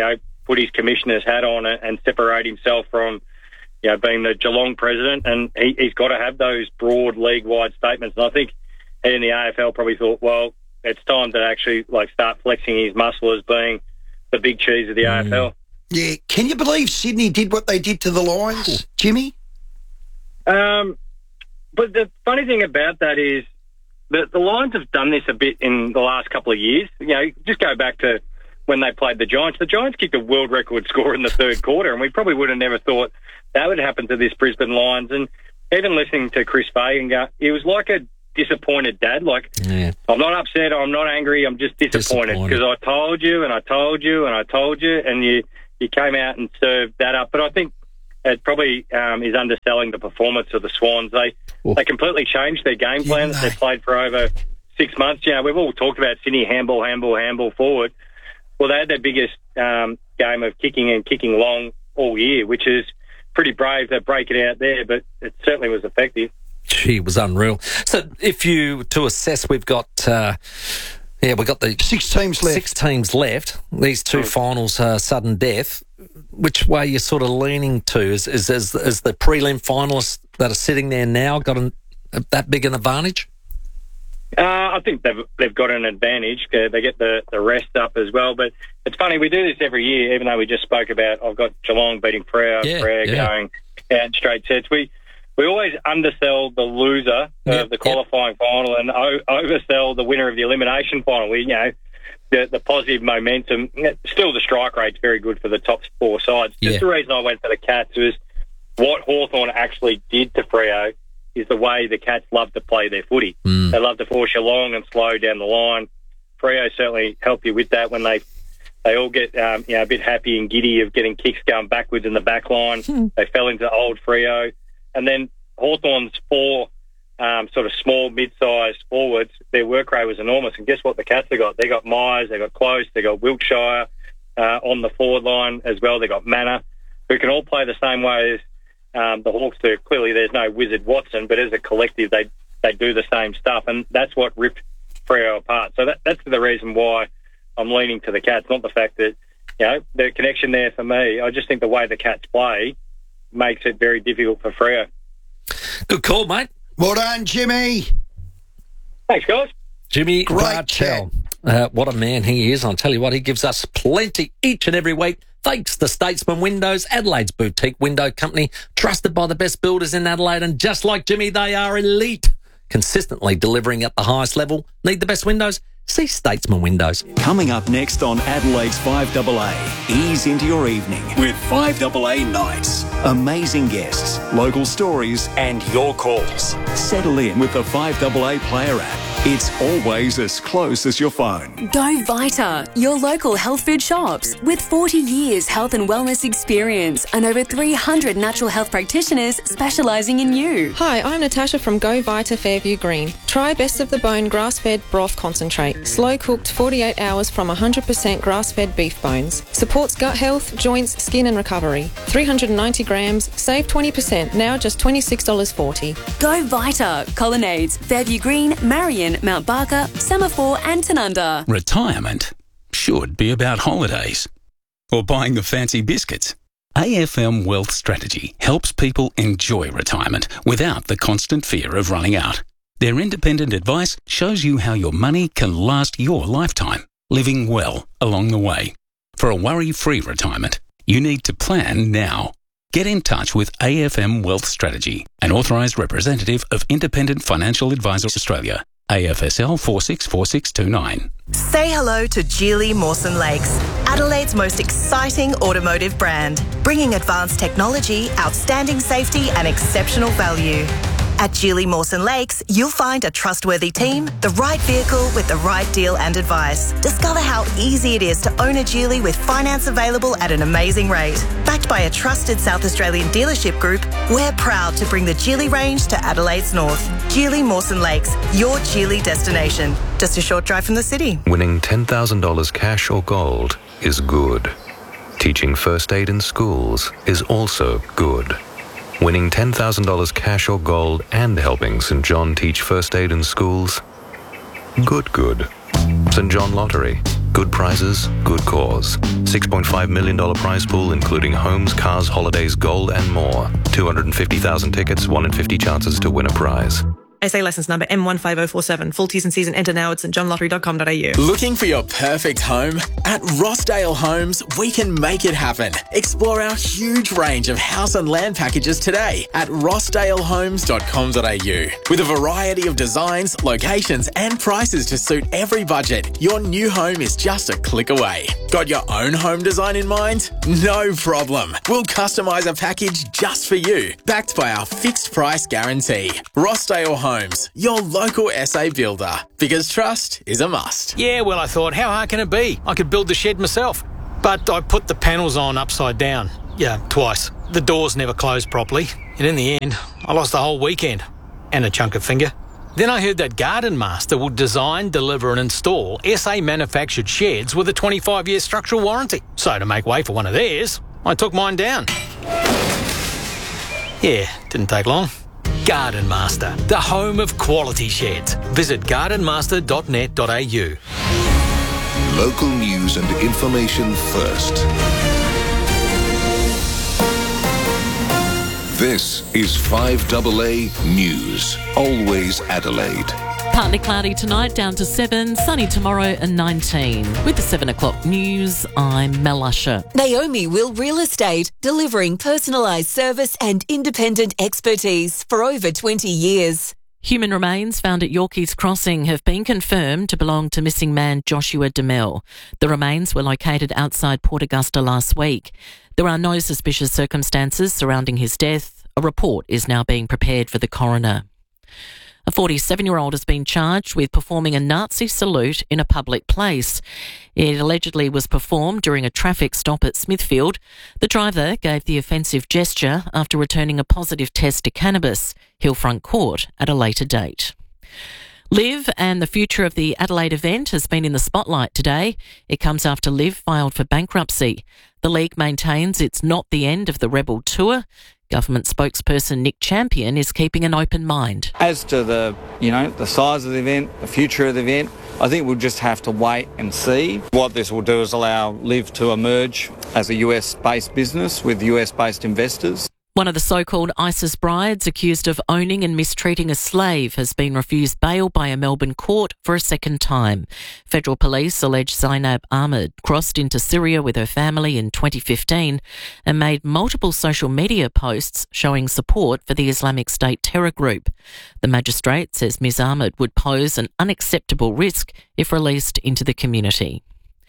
put his commissioner's hat on and, and separate himself from, you know, being the Geelong president, and he, he's got to have those broad league-wide statements. And I think he and the A F L probably thought, well, it's time to actually like start flexing his muscle as being the big cheese of the mm. A F L. Yeah, can you believe Sydney did what they did to the Lions, Jimmy? Um, but the funny thing about that is that the Lions have done this a bit in the last couple of years. You know, just go back to when they played the Giants. The Giants kicked a world record score in the third quarter, and we probably would have never thought that would happen to this Brisbane Lions. And even listening to Chris Fagan go, it was like a disappointed dad. Like, yeah. I'm not upset, I'm not angry, I'm just disappointed because I told you and I told you and I told you, and you, you came out and served that up. But I think it probably um, is underselling the performance of the Swans. They Ooh. they completely changed their game plan that yeah, they've played for over six months. You know, we've all talked about Sydney handball, handball, handball forward. Well, they had their biggest um, game of kicking and kicking long all year, which is pretty brave to break it out there, but it certainly was effective. Gee, it was unreal. So if you, to assess, we've got, uh, yeah, we've got the... Six teams left. Six teams left. These two finals, uh, sudden death. Which way are you sort of leaning to? Is, is, is, is the prelim finalists that are sitting there now got an, that big an advantage? Uh, I think they've they've got an advantage. They get the, the rest up as well. But it's funny, we do this every year, even though we just spoke about, I've got Geelong beating Freo, yeah, Freo yeah. going out straight sets. We we always undersell the loser yep, of the qualifying yep. final and o- oversell the winner of the elimination final. We, you know, the, the positive momentum. Still, the strike rate's very good for the top four sides. Yeah. Just the reason I went for the Cats was what Hawthorn actually did to Freo is the way the Cats love to play their footy. Mm. They love to force you long and slow down the line. Freo certainly help you with that when they they all get um, you know a bit happy and giddy of getting kicks going backwards in the back line. Mm. They fell into old Freo. And then Hawthorn's four um, sort of small, mid-sized forwards, their work rate was enormous. And guess what the Cats have got? They got Myers, they got Close, they got Wiltshire uh, on the forward line as well. They got Manor, who can all play the same way as Um, the Hawks do. Clearly there's no Wizard Watson, but as a collective they they do the same stuff, and that's what ripped Freo apart. So that, that's the reason why I'm leaning to the Cats, not the fact that, you know, the connection there for me. I just think the way the Cats play makes it very difficult for Freo. Good call, mate. Well done, Jimmy. Thanks, guys. Jimmy Great Bartell. Uh, what a man he is. I'll tell you what, he gives us plenty each and every week. Thanks to Statesman Windows, Adelaide's boutique window company, trusted by the best builders in Adelaide, and just like Jimmy, they are elite. Consistently delivering at the highest level. Need the best windows? See Statesman Windows. Coming up next on Adelaide's five A A, ease into your evening with five A A Nights. Amazing guests, local stories, and your calls. Settle in with the five A A Player app. It's always as close as your phone. Go Vita, your local health food shops. With forty years health and wellness experience and over three hundred natural health practitioners specialising in you. Hi, I'm Natasha from Go Vita Fairview Green. Try Best of the Bone grass-fed broth concentrate. Slow-cooked forty-eight hours from one hundred percent grass-fed beef bones. Supports gut health, joints, skin and recovery. three hundred ninety grams, save twenty percent, now just twenty-six dollars forty. Go Vita, Colonnades, Fairview Green, Marion, Mount Barker, Semaphore and Tanunda. Retirement should be about holidays or buying the fancy biscuits. A F M Wealth Strategy helps people enjoy retirement without the constant fear of running out. Their independent advice shows you how your money can last your lifetime, living well along the way. For a worry-free retirement, you need to plan now. Get in touch with A F M Wealth Strategy, an authorised representative of Independent Financial Advisors Australia. A F S L four six four six two nine. Say hello to Geely Mawson Lakes, Adelaide's most exciting automotive brand, bringing advanced technology, outstanding safety and exceptional value. At Geely Mawson Lakes, you'll find a trustworthy team, the right vehicle with the right deal and advice. Discover how easy it is to own a Geely with finance available at an amazing rate. Backed by a trusted South Australian dealership group, we're proud to bring the Geely range to Adelaide's north. Geely Mawson Lakes, your Geely destination. Just a short drive from the city. Winning ten thousand dollars cash or gold is good. Teaching first aid in schools is also good. Winning ten thousand dollars cash or gold and helping St John teach first aid in schools? Good, good. St John Lottery. Good prizes, good cause. six point five million dollars prize pool including homes, cars, holidays, gold and more. two hundred fifty thousand tickets, one in fifty chances to win a prize. S A licence number M one five zero four seven. Full T's and C's and enter now at st john lottery dot com dot a u. Looking for your perfect home? At Rossdale Homes, we can make it happen. Explore our huge range of house and land packages today at rossdale homes dot com dot a u. With a variety of designs, locations and prices to suit every budget, your new home is just a click away. Got your own home design in mind? No problem. We'll customise a package just for you, backed by our fixed price guarantee. Rossdale Homes. Homes, your local S A builder. Because trust is a must. Yeah, well, I thought, how hard can it be? I could build the shed myself. But I put the panels on upside down. Yeah, twice. The doors never closed properly. And in the end, I lost the whole weekend. And a chunk of finger. Then I heard that Garden Master would design, deliver and install S A manufactured sheds with a twenty-five year structural warranty. So to make way for one of theirs, I took mine down. Yeah, didn't take long. Garden Master, the home of quality sheds. Visit garden master dot net dot a u. Local news and information first. This is five A A News. Always Adelaide. Partly cloudy tonight, down to seven, sunny tomorrow and nineteen. With the seven o'clock news, I'm Mel Usher. Naomi Will Real Estate, delivering personalised service and independent expertise for over twenty years. Human remains found at Yorkeys Crossing have been confirmed to belong to missing man Joshua DeMel. The remains were located outside Port Augusta last week. There are no suspicious circumstances surrounding his death. A report is now being prepared for the coroner. A forty-seven-year-old has been charged with performing a Nazi salute in a public place. It allegedly was performed during a traffic stop at Smithfield. The driver gave the offensive gesture after returning a positive test to cannabis. Hillfront Court at a later date. Liv and the future of the Adelaide event has been in the spotlight today. It comes after Liv filed for bankruptcy. The league maintains it's not the end of the Rebel Tour. Government spokesperson Nick Champion is keeping an open mind. As to the, you know, the size of the event, the future of the event, I think we'll just have to wait and see. What this will do is allow Liv to emerge as a U S-based business with U S-based investors. One of the so-called ISIS brides accused of owning and mistreating a slave has been refused bail by a Melbourne court for a second time. Federal police allege Zainab Ahmed crossed into Syria with her family in twenty fifteen and made multiple social media posts showing support for the Islamic State terror group. The magistrate says Miz Ahmed would pose an unacceptable risk if released into the community.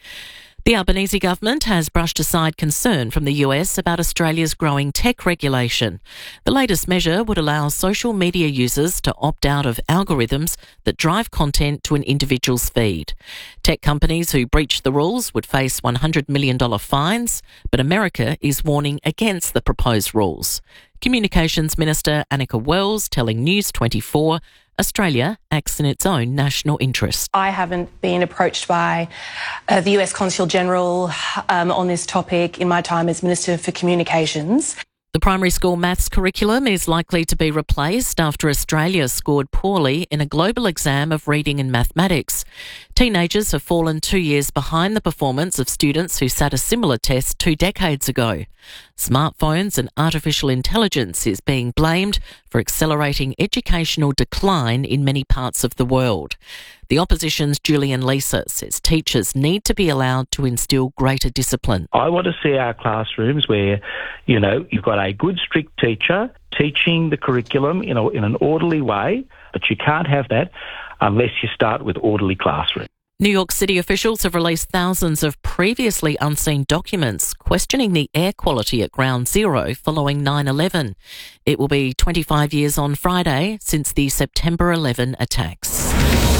The Albanese government has brushed aside concern from the U S about Australia's growing tech regulation. The latest measure would allow social media users to opt out of algorithms that drive content to an individual's feed. Tech companies who breach the rules would face one hundred million dollars fines, but America is warning against the proposed rules. Communications Minister Annika Wells telling News twenty-four Australia acts in its own national interest. I haven't been approached by uh, the U S Consul General um, on this topic in my time as Minister for Communications. The primary school maths curriculum is likely to be replaced after Australia scored poorly in a global exam of reading and mathematics. Teenagers have fallen two years behind the performance of students who sat a similar test two decades ago. Smartphones and artificial intelligence is being blamed for accelerating educational decline in many parts of the world. The opposition's Julian Leeser says teachers need to be allowed to instill greater discipline. I want to see our classrooms where, you know, you've got a good, strict teacher teaching the curriculum in, a, in an orderly way, but you can't have that unless you start with orderly classrooms. New York City officials have released thousands of previously unseen documents questioning the air quality at Ground Zero following nine eleven. It will be twenty-five years on Friday since the September eleventh attacks.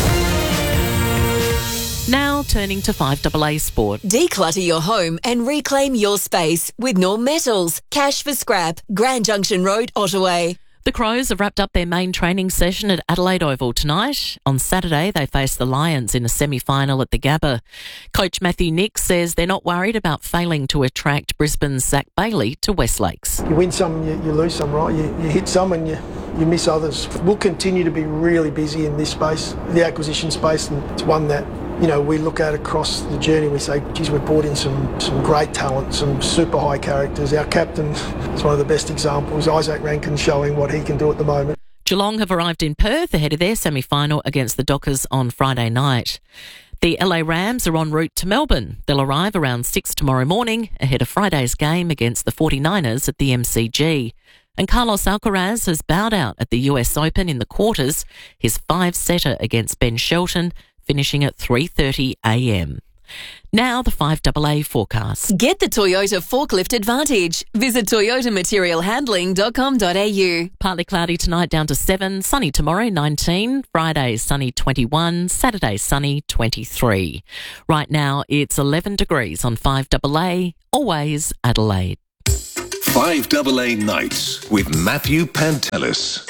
Now turning to five A A Sport. Declutter your home and reclaim your space with Norm Metals. Cash for scrap. Grand Junction Road, Ottaway. The Crows have wrapped up their main training session at Adelaide Oval tonight. On Saturday, they face the Lions in a semi-final at the Gabba. Coach Matthew Nix says they're not worried about failing to attract Brisbane's Zach Bailey to West Lakes. You win some, you, you lose some, right? You, you hit some and you, you miss others. We'll continue to be really busy in this space, the acquisition space, and it's one that you know, we look at across the journey, we say, geez, we've brought in some, some great talent, some super high characters. Our captain is one of the best examples. Isaac Rankin showing what he can do at the moment. Geelong have arrived in Perth ahead of their semi-final against the Dockers on Friday night. The L A Rams are en route to Melbourne. They'll arrive around six tomorrow morning ahead of Friday's game against the forty-niners at the M C G. And Carlos Alcaraz has bowed out at the U S Open in the quarters, his five-setter against Ben Shelton, finishing at three thirty a m. Now the five A A forecast. Get the Toyota Forklift Advantage. Visit toyota material handling dot com dot a u. Partly cloudy tonight down to seven, sunny tomorrow nineteen, Friday sunny twenty-one, Saturday sunny twenty-three. Right now it's eleven degrees on five A A, always Adelaide. five A A Nights with Matthew Pantelis.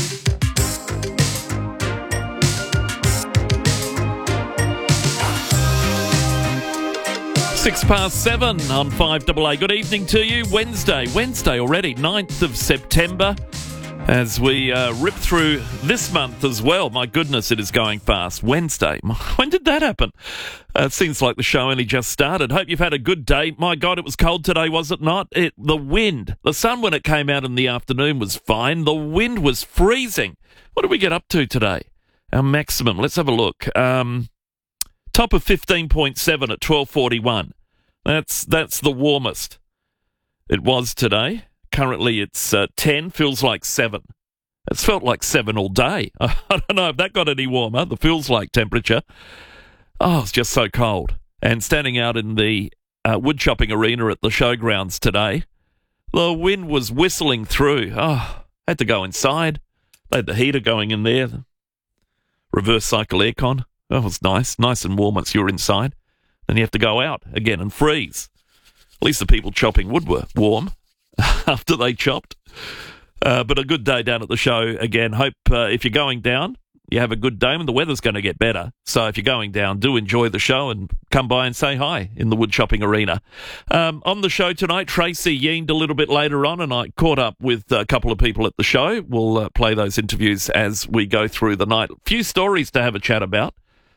Six past seven on five A A. Good evening to you. Wednesday, Wednesday already, ninth of September. As we uh, rip through this month as well. My goodness, it is going fast. Wednesday. When did that happen? Uh, it seems like the show only just started. Hope you've had a good day. My God, it was cold today, was it not? It, the wind. The sun, when it came out in the afternoon, was fine. The wind was freezing. What did we get up to today? Our maximum. Let's have a look. Um, top of fifteen point seven at twelve forty-one. That's, that's the warmest it was today. Currently it's uh, ten, feels like seven. It's felt like seven all day. I don't know if that got any warmer, the feels like temperature. Oh, it's just so cold. And standing out in the uh, wood chopping arena at the showgrounds today, the wind was whistling through. Oh, had to go inside. They had the heater going in there, the reverse cycle aircon. That was nice, nice and warm once you're inside. Then you have to go out again and freeze. At least the people chopping wood were warm after they chopped. Uh, but a good day down at the show again. Hope uh, if you're going down, you have a good day, and the weather's going to get better. So if you're going down, do enjoy the show and come by and say hi in the wood chopping arena. Um, on the show tonight, Tracy Yeend a little bit later on, and I caught up with a couple of people at the show. We'll uh, play those interviews as we go through the night. A few stories to have a chat about.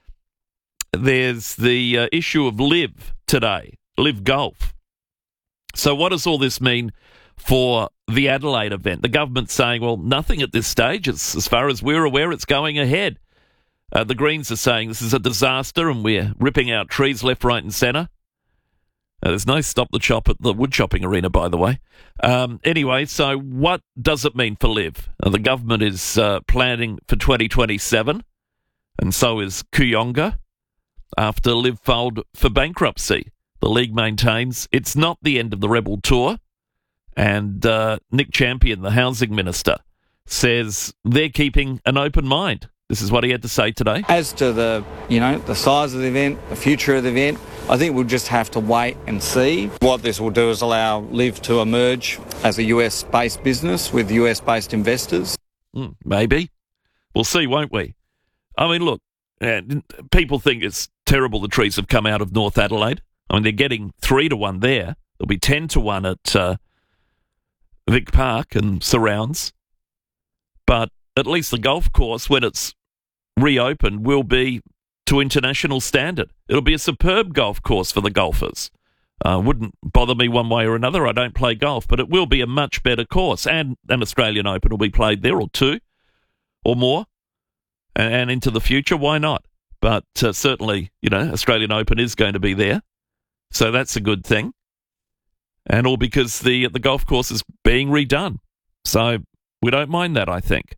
There's the uh, issue of Live today, Live Golf. So what does all this mean for the Adelaide event? The government's saying, well, nothing at this stage. It's, as far as we're aware, it's going ahead. Uh, the Greens are saying this is a disaster and we're ripping out trees left, right and centre. Uh, there's no stop the chop at the wood chopping arena, by the way. Um, anyway, so what does it mean for Live? Uh, the government is uh, planning for twenty twenty-seven, and so is Kooyonga, after Live filed for bankruptcy. The league maintains it's not the end of the Rebel Tour, and uh, Nick Champion, the housing minister, says they're keeping an open mind. This is what he had to say today. As to the, you know, the size of the event, the future of the event, I think we'll just have to wait and see. What this will do is allow Live to emerge as a U S-based business with U S-based investors. Mm, maybe. We'll see, won't we? I mean, look, uh, people think it's terrible the trees have come out of North Adelaide. I mean, they're getting three to one there. There'll be ten to one at uh, Vic Park and surrounds. But at least the golf course, when it's reopened, will be to international standard. It'll be a superb golf course for the golfers. Uh, wouldn't bother me one way or another. I don't play golf, but it will be a much better course. And an Australian Open will be played there, or two, or more. And, and into the future, why not? But uh, certainly, you know, Australian Open is going to be there. So that's a good thing. And all because the the golf course is being redone. So we don't mind that, I think.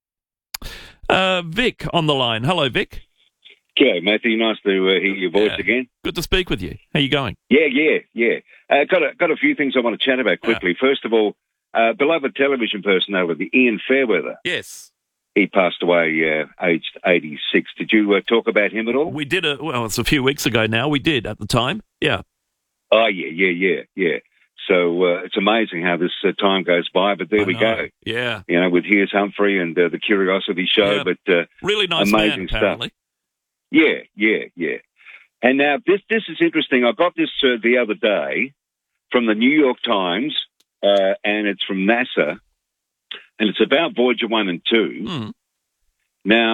Uh, Vic on the line. Hello, Vic. G'day, Matthew. Nice to uh, hear your voice yeah. again. Good to speak with you. How you going? Yeah, yeah, yeah. Uh, got a, got a few things I want to chat about quickly. Yeah. First of all, uh, beloved television personality Ian Fairweather. Yes. He passed away uh, aged eighty-six. Did you uh, talk about him at all? We did. A, well, it's a few weeks ago now. We did at the time. Yeah. Oh, yeah, yeah, yeah, yeah. So uh, it's amazing how this uh, time goes by, but there I we know. go. Yeah. You know, with Here's Humphrey and uh, the Curiosity Show, yeah. but uh, really nice amazing man, stuff. apparently. Yeah, yeah, yeah. And now this this is interesting. I got this uh, the other day from the New York Times, uh, and it's from NASA, and it's about Voyager one and two. Mm. Now,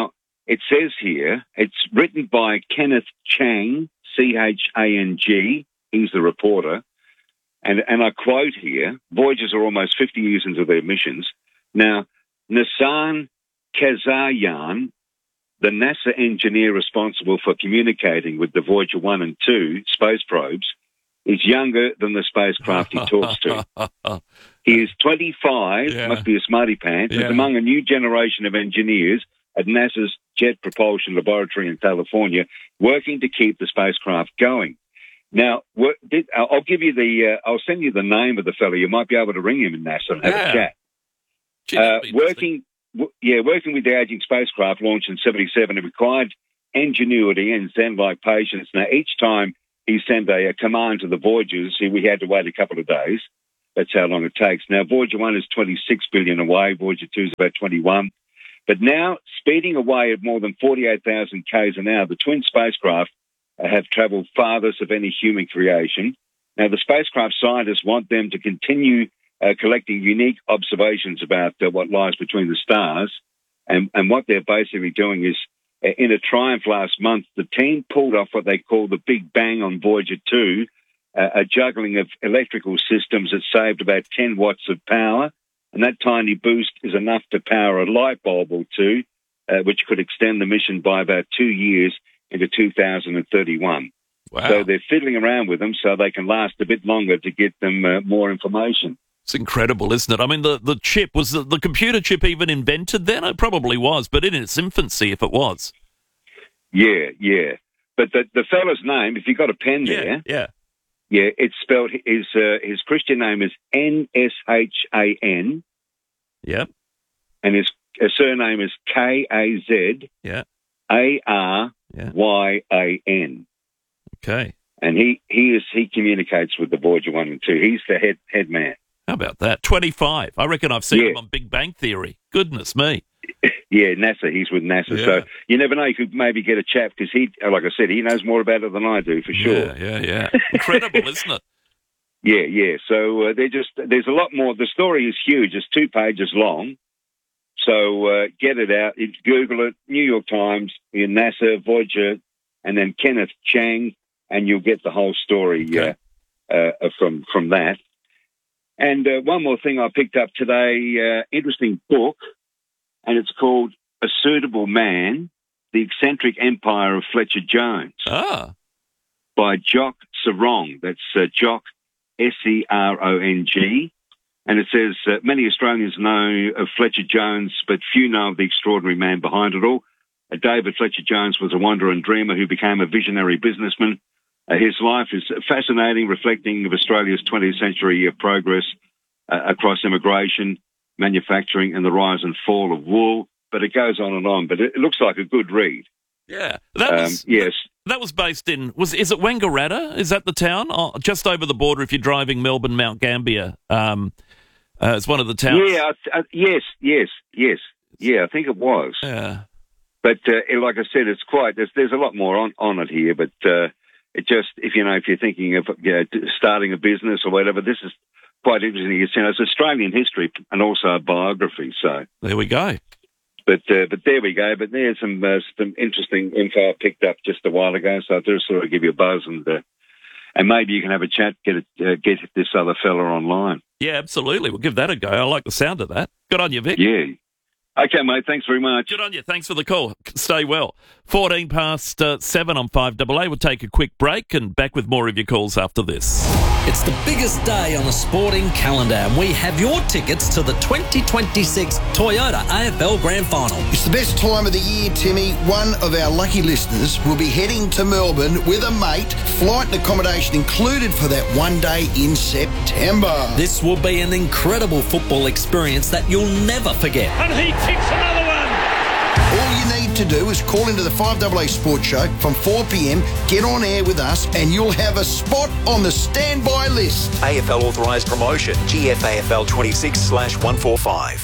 it says here, it's written by Kenneth Chang, C H A N G. He's the reporter. And, and I quote here, Voyagers are almost fifty years into their missions. Now, Nissan Kazayan, the NASA engineer responsible for communicating with the Voyager one and two space probes, is younger than the spacecraft he talks to. He is twenty-five, Yeah. must be a smarty pants, Yeah. is among a new generation of engineers at NASA's Jet Propulsion Laboratory in California, working to keep the spacecraft going. Now, what, did, I'll give you the, uh, I'll send you the name of the fellow. You might be able to ring him in NASA and have Yeah. a chat. Gee, Uh, that'd be working, w- yeah, working with the aging spacecraft launched in seventy-seven, it required ingenuity and Zen-like patience. Now, each time he sent a, a command to the Voyagers, see, we had to wait a couple of days. That's how long it takes. Now, Voyager one is twenty-six billion away. Voyager two is about twenty-one. But now, speeding away at more than forty-eight thousand kays an hour, the twin spacecraft uh, have travelled farthest of any human creation. Now, the spacecraft scientists want them to continue uh, collecting unique observations about uh, what lies between the stars. And, and what they're basically doing is, uh, in a triumph last month, the team pulled off what they call the Big Bang on Voyager two, uh, a juggling of electrical systems that saved about ten watts of power. And that tiny boost is enough to power a light bulb or two, uh, which could extend the mission by about two years into two thousand thirty-one. Wow. So they're fiddling around with them so they can last a bit longer to get them uh, more information. It's incredible, isn't it? I mean, the, the chip, was the, the computer chip even invented then? It probably was, but in its infancy, if it was. Yeah, yeah. But the, the fellow's name, if you've got a pen there, Yeah. yeah, it's spelled, his, uh, his Christian name is N S H A N, Yep. and his uh, surname is K A Z Yeah. A R Y A N. Okay. And he, he is he communicates with the Voyager one and two. He's the head head man. How about that? twenty-five. I reckon I've seen Yeah. him on Big Bang Theory. Goodness me. Yeah, NASA. He's with NASA. Yeah. So you never know. You could maybe get a chat because he, like I said, he knows more about it than I do for sure. Yeah, yeah, yeah. Incredible, isn't it? Yeah, yeah. So uh, they're just there's a lot more. The story is huge. It's two pages long. So uh, get it out. It's Google it. New York Times, in NASA, Voyager, and then Kenneth Chang, and you'll get the whole story Okay. uh, uh, from from that. And uh, one more thing I picked up today, uh, interesting book, and it's called A Suitable Man, The Eccentric Empire of Fletcher Jones Ah. by Jock Sarong. That's uh, Jock, S E R O N G. And it says, uh, many Australians know of Fletcher Jones, but few know of the extraordinary man behind it all. Uh, David Fletcher Jones was a wanderer and dreamer who became a visionary businessman. Uh, his life is fascinating, reflecting of Australia's twentieth century uh, progress uh, across immigration, manufacturing, and the rise and fall of wool. But it goes on and on. But it, it looks like a good read. Yeah. That Um, was, yes. That was based in, was is it Wangaratta? Is that the town? Oh, just over the border if you're driving Melbourne, Mount Gambier. Um, uh, it's one of the towns. Yeah, I, I, yes, yes, yes. Yeah, I think it was. Yeah. But uh, like I said, it's quite, there's, there's a lot more on, on it here. But uh, it just, if you know, if you're thinking of you know, starting a business or whatever, this is quite interesting. It's, you know, it's Australian history and also a biography. So there we go. But uh, but there we go. But there's some uh, some interesting info I picked up just a while ago. So I just sort of give you a buzz and uh, and maybe you can have a chat, get it, uh, get this other fella online. Yeah, absolutely. We'll give that a go. I like the sound of that. Good on you, Vic. Yeah. Okay, mate. Thanks very much. Good on you. Thanks for the call. Stay well. fourteen past uh, seven on five A A. We'll take a quick break and back with more of your calls after this. It's the biggest day on the sporting calendar, and we have your tickets to the twenty twenty-six Toyota A F L Grand Final. It's the best time of the year, Timmy. One of our lucky listeners will be heading to Melbourne with a mate, flight and accommodation included for that one day in September. This will be an incredible football experience that you'll never forget. And he kicks another one. All you need to do is call into the five A A Sports Show from four p.m, get on air with us, and you'll have a spot on the standby list. A F L authorised promotion, G F A F L twenty-six slash one forty-five.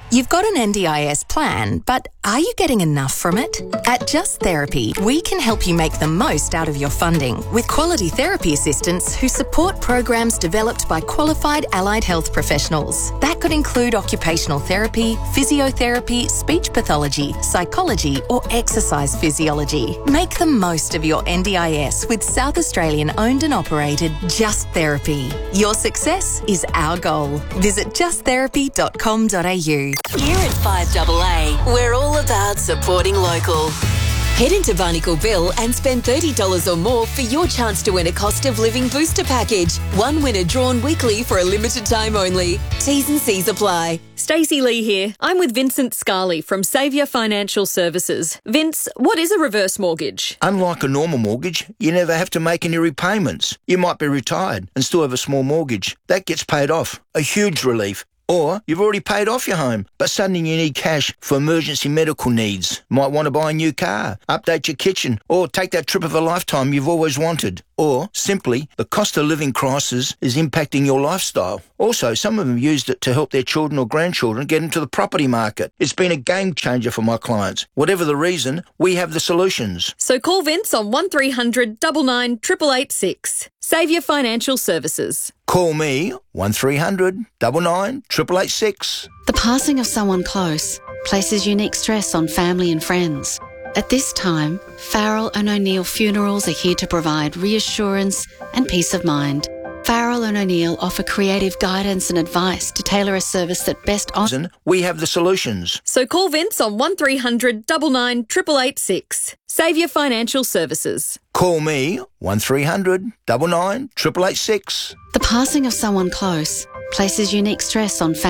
You've got an N D I S plan, but are you getting enough from it? At Just Therapy, we can help you make the most out of your funding with quality therapy assistants who support programs developed by qualified allied health professionals. That could include occupational therapy, physiotherapy, speech pathology, psychology, or exercise physiology. Make the most of your N D I S with South Australian owned and operated Just Therapy. Your success is our goal. Visit just therapy dot com dot a u. Here at five A A, we're all about supporting local. Head into Barnacle-Bill and spend thirty dollars or more for your chance to win a cost of living booster package. One winner drawn weekly for a limited time only. T's and C's apply. Stacey Lee here. I'm with Vincent Scarley from Saviour Financial Services. Vince, what is a reverse mortgage? Unlike a normal mortgage, you never have to make any repayments. You might be retired and still have a small mortgage. That gets paid off. A huge relief. Or you've already paid off your home, but suddenly you need cash for emergency medical needs. Might want to buy a new car, update your kitchen, or take that trip of a lifetime you've always wanted. Or simply, the cost of living crisis is impacting your lifestyle. Also, some of them used it to help their children or grandchildren get into the property market. It's been a game changer for my clients. Whatever the reason, we have the solutions. So call Vince on one three hundred nine nine eight eight eight six. Saviour Financial Services. Call me one three hundred nine nine eight eight eight six. The passing of someone close places unique stress on family and friends. At this time, Farrell and O'Neill Funerals are here to provide reassurance and peace of mind. Farrell and O'Neill offer creative guidance and advice to tailor a service that best honours. We have the solutions. So call Vince on one three hundred nine nine eight eight eight six. Saviour Financial Services. Call me one three hundred nine nine eight eight eight six. The passing of someone close places unique stress on